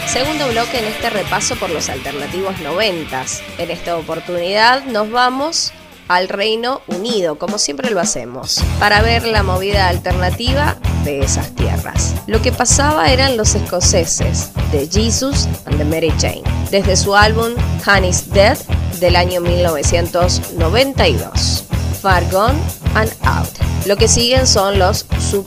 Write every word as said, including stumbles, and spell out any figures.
Segundo bloque en este repaso por los alternativos noventas. En esta oportunidad nos vamos al Reino Unido, como siempre lo hacemos, para ver la movida alternativa de esas tierras. Lo que pasaba eran los escoceses de Jesus and the Mary Chain, desde su álbum Honey's Dead del año mil novecientos noventa y dos. Far Gone and Out. Lo que siguen son los Sub